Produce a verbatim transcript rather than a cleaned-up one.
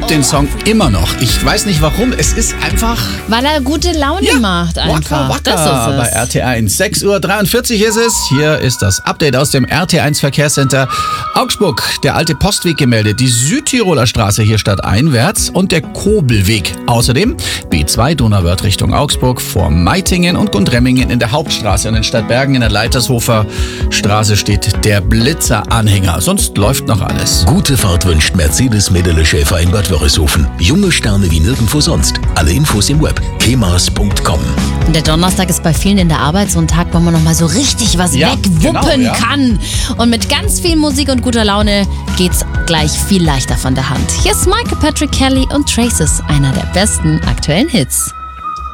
den Song immer noch. Ich weiß nicht warum. Es ist einfach... Weil er gute Laune ja, macht einfach. Waka, waka das ist es. Bei R T eins. sechs Uhr dreiundvierzig ist es. Hier ist das Update aus dem R T eins Verkehrscenter Augsburg. Der alte Postweg gemeldet. Die Südtiroler Straße hier stadteinwärts und der Kobelweg. Außerdem B zwei Donauwörth Richtung Augsburg vor Meitingen und Gundremmingen in der Hauptstraße. Und in Stadtbergen in der Leitershofer Straße steht der Blitzer-Anhänger. Sonst läuft noch alles. Gute Fahrt wünscht Mercedes Medele Schäfer in Bad Wörishofen. Junge Sterne wie nirgendwo sonst. Alle Infos im Web kemas punkt com. Der Donnerstag ist bei vielen in der Arbeit so ein Tag, wo man noch mal so richtig was ja, wegwuppen genau, ja. kann. Und mit ganz viel Musik und guter Laune geht's gleich viel leichter von der Hand. Hier ist Michael Patrick Kelly und Traces, einer der besten aktuellen Hits.